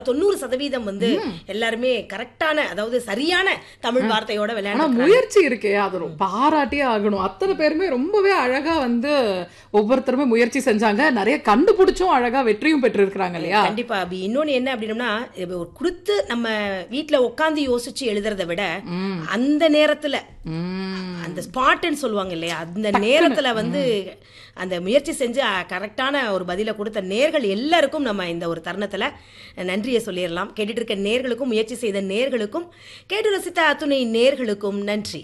90% வந்து எல்லாருமே கரெக்டான, அதாவது சரியான தமிழ் வார்த்தையோட ஆனா விளையாண்டு. முயற்சி இருக்கே அது பாராட்டியே ஆகணும். அத்தனை பேருமே ரொம்பவே அழகா வந்து ஒவ்வொருத்தருமே முயற்சி செஞ்சாங்க. நிறைய கண்டுபிடிச்சும் அழகா வெற்றியும் பெற்று இருக்கிறாங்க இல்லையா? கண்டிப்பா அபி. இன்னொன்னு என்ன அப்படின்னம்னா, கொடுத்து நம்ம வீட்ல உட்காந்து யோசிச்சு எழுதுறதை விட அந்த நேரத்துல அந்த ஸ்பாட்ன்னு சொல்லுவாங்க இல்லையா, அந்த நேரத்துல வந்து அந்த முயற்சி செஞ்சு கரெக்டான ஒரு பதிலை கொடுத்த நேர்கள் எல்லாருக்கும் நம்ம இந்த ஒரு தருணத்துல நன்றியை சொல்லிடலாம். கேட்டுட்டு இருக்க நேர்களுக்கும், முயற்சி செய்த நேர்களுக்கும், கேட்டு ரசித்த அத்துணை நேர்களுக்கும் நன்றி.